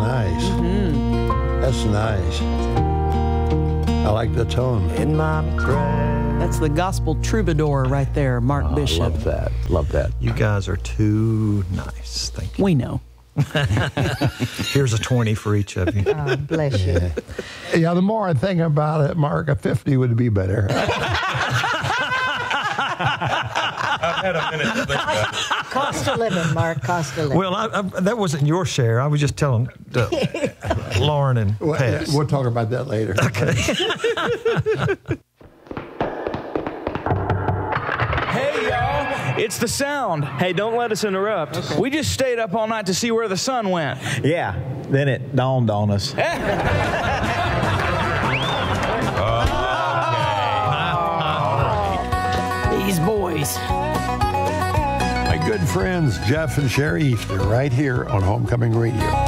nice. That's nice. I like the tone. In my prayer. That's the gospel troubadour right there, Mark Bishop. Love that. Love that. You guys are too nice. Thank you. We know. Here's a 20 for each of you. Bless you. Yeah, the more I think about it, Mark, a 50 would be better. I've had a minute to think about it. Cost of living, Mark. Cost of living. Well, that wasn't your share. I was just telling Lauren and Pat. We'll talk about that later. Okay. Hey, y'all, it's The Sound. Hey, don't let us interrupt. Okay. We just stayed up all night to see where the sun went. Yeah, then it dawned on us. These boys. My good friends, Jeff and Sherry Easter, right here on Homecoming Radio.